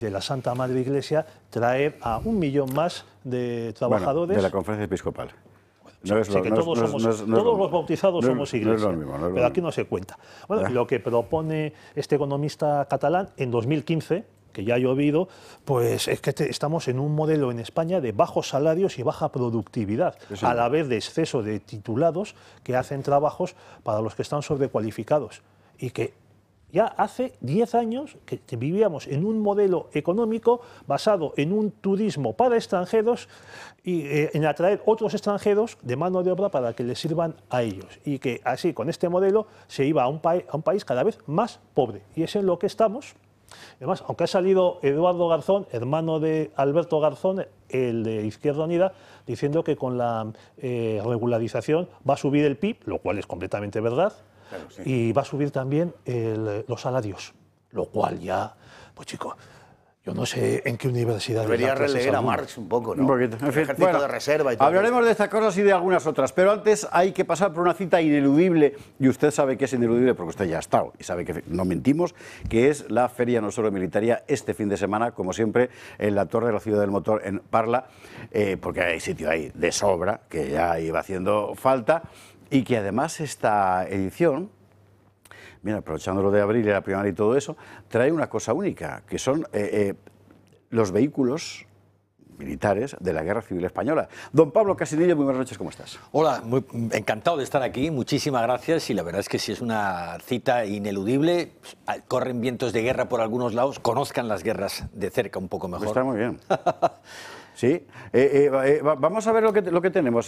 de la Santa Madre Iglesia traer a 1 millón más de trabajadores. Bueno, de la Conferencia Episcopal. Todos los bautizados somos Iglesia, pero aquí no se cuenta. Bueno, lo que propone este economista catalán en 2015, que ya ha llovido, pues es que estamos en un modelo en España de bajos salarios y baja productividad, a la vez de exceso de titulados que hacen trabajos para los que están sobrecualificados y que ya hace 10 años que vivíamos en un modelo económico basado en un turismo para extranjeros y en atraer otros extranjeros de mano de obra para que les sirvan a ellos. Y que así, con este modelo, se iba a un país cada vez más pobre. Y es en lo que estamos. Además, aunque ha salido Eduardo Garzón, hermano de Alberto Garzón, el de Izquierda Unida, diciendo que con la regularización va a subir el PIB, lo cual es completamente verdad. Claro, sí. Y va a subir también los salarios, lo cual ya, pues chicos, yo no sé en qué universidad... Debería releer a Marx un poco, ¿no? Un poquito. En fin, ejército de reserva y todo. Hablaremos de estas cosas y de algunas otras, pero antes hay que pasar por una cita ineludible, y usted sabe que es ineludible porque usted ya ha estado, y sabe que no mentimos, que es la Feria Nostromo Militaria este fin de semana, como siempre, en la Torre de la Ciudad del Motor, en Parla, porque hay sitio ahí de sobra, que ya iba haciendo falta, y que además esta edición, mira, aprovechando lo de abril y la primavera y todo eso, trae una cosa única, que son los vehículos militares de la Guerra Civil Española. Don Pablo Casinillo, muy buenas noches, ¿cómo estás? Hola, encantado de estar aquí, muchísimas gracias, y la verdad es que sí es una cita ineludible, corren vientos de guerra por algunos lados, conozcan las guerras de cerca un poco mejor. Pues está muy bien. Sí, vamos a ver lo que tenemos.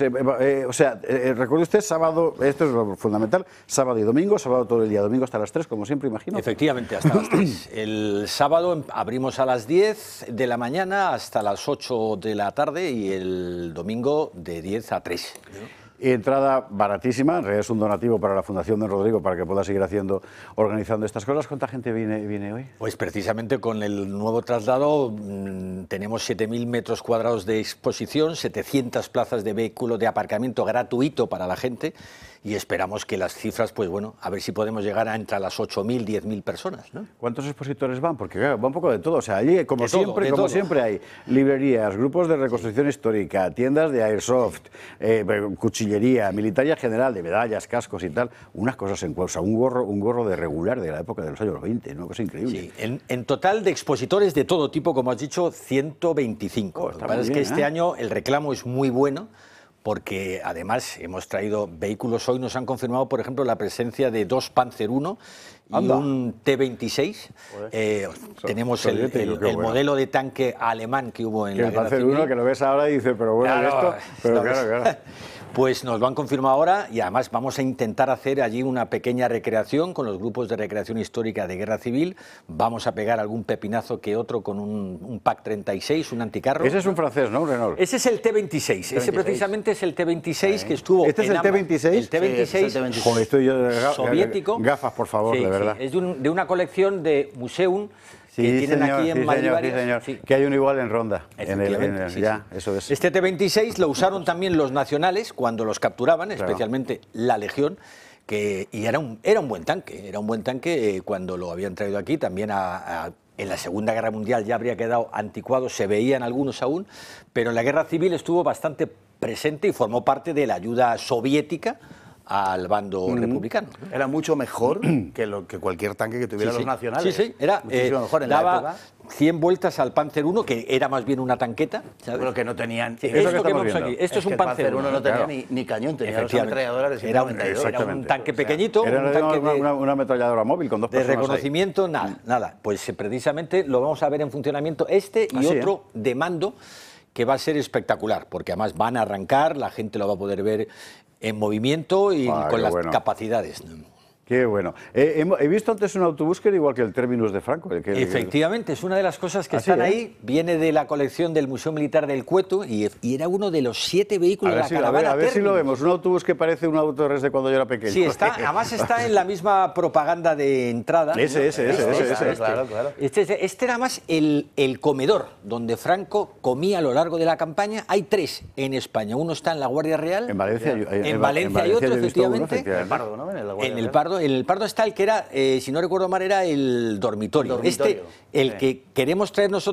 Recuerde usted, sábado, esto es lo fundamental, sábado y domingo, sábado todo el día, domingo hasta las 3, como siempre, imagino. Efectivamente, hasta las 3. El sábado abrimos a las 10 de la mañana hasta las 8 de la tarde y el domingo de 10 a 3. Entrada baratísima, en realidad es un donativo para la Fundación Don Rodrigo para que pueda seguir organizando estas cosas. ¿Cuánta gente viene hoy? Pues precisamente con el nuevo traslado tenemos 7.000 metros cuadrados de exposición, 700 plazas de vehículo de aparcamiento gratuito para la gente y esperamos que las cifras, pues bueno, a ver si podemos llegar a entre las 8.000 y 10.000 personas, ¿no? ¿Cuántos expositores van? Porque claro, va un poco de todo. O sea, allí, como siempre hay librerías, grupos de reconstrucción histórica, tiendas de airsoft, cuchillería, militaria general, de medallas, cascos y tal, unas cosas en cosa, un gorro de regular de la época de los años 20, una cosa increíble. Sí, en total de expositores de todo tipo, como has dicho, 125. Lo que pasa es que este año el reclamo es muy bueno, porque además hemos traído vehículos hoy, nos han confirmado, por ejemplo, la presencia de 2 Panzer I y un T-26. Tenemos el modelo de tanque alemán que hubo en la Guerra Civil. El Panzer I, que lo ves ahora y dices, pero bueno, claro, claro. Pues nos lo han confirmado ahora y además vamos a intentar hacer allí una pequeña recreación con los grupos de recreación histórica de Guerra Civil. Vamos a pegar algún pepinazo que otro con un Pack 36, un anticarro. Ese es un francés, ¿no? Un Renault. Ese es el T-26. Ese precisamente es el T-26 que estuvo. ¿Este es el T-26? El T-26 Joder, estoy yo soviético. Gafas, por favor, de verdad. Sí. Es de una colección de Museum. Que tienen aquí en Madrid varias. Sí. Que hay uno igual en Ronda. Eso es. Este T-26 lo usaron también los nacionales cuando los capturaban, especialmente la Legión, y era un buen tanque, cuando lo habían traído aquí, también en la Segunda Guerra Mundial ya habría quedado anticuado, se veían algunos aún, pero en la Guerra Civil estuvo bastante presente y formó parte de la ayuda soviética al bando republicano. Era mucho mejor que cualquier tanque que tuvieran los nacionales. Sí, era muchísimo mejor en la época. 100 vueltas al Panzer I, que era más bien una tanqueta, ¿sabes? Pero que no tenían... Esto que vemos aquí, esto es un Panzer I. No tenía ni cañón, tenía los ametralladores de 192. Era un tanque pequeñito. Era una ametralladora móvil con 2 personas. De reconocimiento, nada. Pues precisamente lo vamos a ver en funcionamiento y otro de mando, que va a ser espectacular, porque además van a arrancar, la gente lo va a poder ver en movimiento y con las capacidades. Qué bueno. He visto antes un autobús que era igual que el Terminus de Franco. Efectivamente, es una de las cosas que están ahí. Viene de la colección del Museo Militar del Cueto y era uno de los 7 vehículos de la caravana. A ver si lo vemos. Un autobús que parece un Autores de cuando yo era pequeño. Sí, además está en la misma propaganda de entrada. Ese. Claro. Este era más el comedor donde Franco comía a lo largo de la campaña. Hay 3 en España. Uno está en la Guardia Real. En Valencia. En Valencia hay otro, efectivamente. En el Pardo, ¿no? En el Pardo. Pardo. En el Pardo está el que era, si no recuerdo mal, era el dormitorio. El que queremos traer nosotros